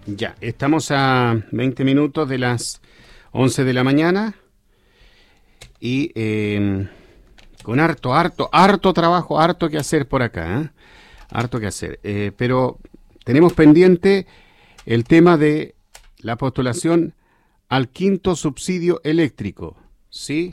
Ya, estamos a 20 minutos de las 11 de la mañana y con harto trabajo, harto que hacer por acá, ¿eh? Harto que hacer. Pero tenemos pendiente el tema de la postulación al quinto subsidio eléctrico, ¿sí?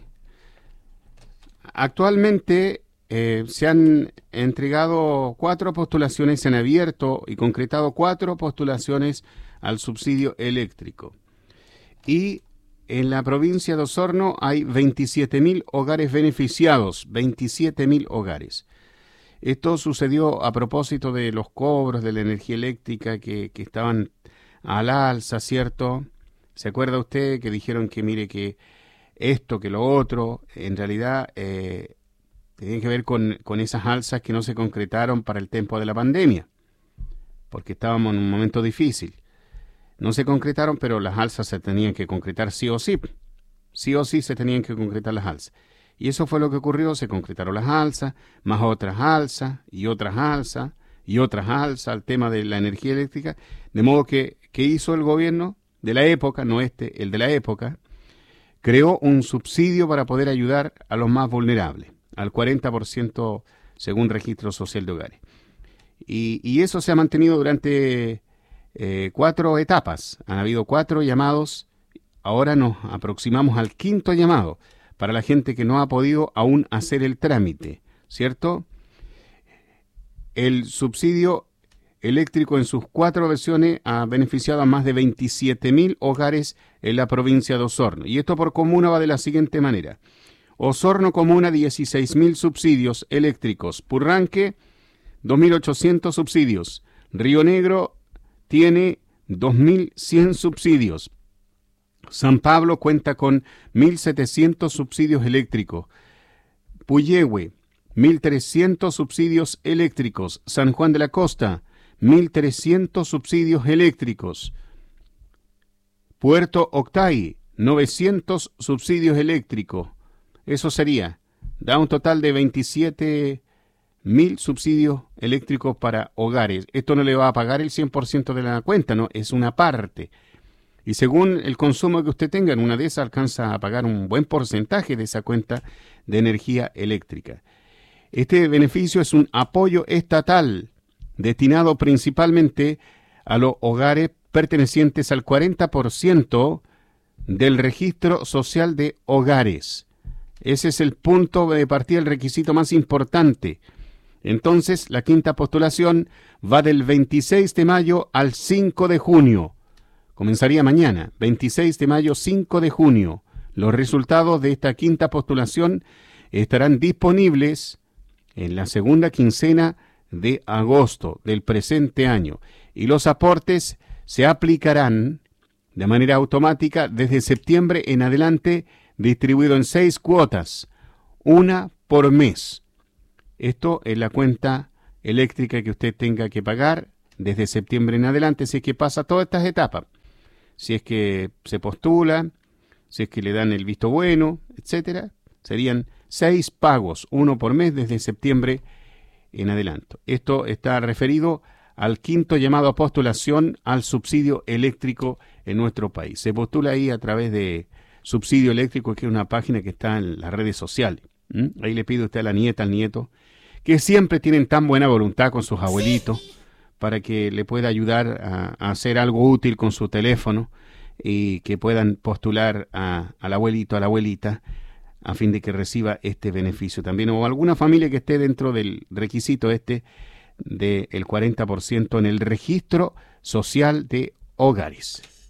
Actualmente se han entregado 4 postulaciones, se han abierto y concretado 4 postulaciones al subsidio eléctrico. Y en la provincia de Osorno hay 27.000 hogares beneficiados, 27.000 hogares. Esto sucedió a propósito de los cobros de la energía eléctrica que estaban al alza, ¿cierto? ¿Se acuerda usted que dijeron que mire que esto, que lo otro, en realidad tiene que ver con esas alzas que no se concretaron para el tiempo de la pandemia? Porque estábamos en un momento difícil. No se concretaron, pero las alzas se tenían que concretar sí o sí. Sí o sí se tenían que concretar las alzas. Y eso fue lo que ocurrió, se concretaron las alzas, más otras alzas, y otras alzas, y otras alzas al tema de la energía eléctrica. De modo que, ¿qué hizo el gobierno de la época? No el de la época. Creó un subsidio para poder ayudar a los más vulnerables, al 40% según registro social de hogares. Y eso se ha mantenido durante 4 etapas. Han habido 4 llamados. Ahora nos aproximamos al 5.º llamado para la gente que no ha podido aún hacer el trámite, ¿cierto? El subsidio eléctrico en sus 4 versiones ha beneficiado a más de 27.000 hogares en la provincia de Osorno. Y esto por comuna va de la siguiente manera. Osorno comuna, 16.000 subsidios eléctricos. Purranque, 2.800 subsidios. Río Negro tiene 2.100 subsidios. San Pablo cuenta con 1.700 subsidios eléctricos. Puyehue, 1.300 subsidios eléctricos. San Juan de la Costa, 1.300 subsidios eléctricos. Puerto Octay, 900 subsidios eléctricos. Eso da un total de 27.000 subsidios eléctricos para hogares. Esto no le va a pagar el 100% de la cuenta, ¿no? Es una parte. Y según el consumo que usted tenga, en una de esas alcanza a pagar un buen porcentaje de esa cuenta de energía eléctrica. Este beneficio es un apoyo estatal destinado principalmente a los hogares pertenecientes al 40% del registro social de hogares. Ese es el punto de partida, el requisito más importante. Entonces, la 5.ª postulación va del 26 de mayo al 5 de junio. Comenzaría mañana, 26 de mayo, 5 de junio. Los resultados de esta 5.ª postulación estarán disponibles en la segunda quincena de agosto del presente año. Y los aportes se aplicarán de manera automática desde septiembre en adelante, distribuido en 6 cuotas, una por mes. Esto es la cuenta eléctrica que usted tenga que pagar desde septiembre en adelante, si es que pasa todas estas etapas. Si es que se postula, si es que le dan el visto bueno, etcétera, serían 6 pagos, uno por mes desde septiembre en adelante. Esto está referido al 5.º llamado a postulación al subsidio eléctrico en nuestro país. Se postula ahí a través de Subsidio Eléctrico, que es una página que está en las redes sociales. Ahí le pide usted a la nieta, al nieto, que siempre tienen tan buena voluntad con sus abuelitos, para que le pueda ayudar a hacer algo útil con su teléfono y que puedan postular al abuelito, a la abuelita, a fin de que reciba este beneficio también. O alguna familia que esté dentro del requisito del 40% en el registro social de hogares.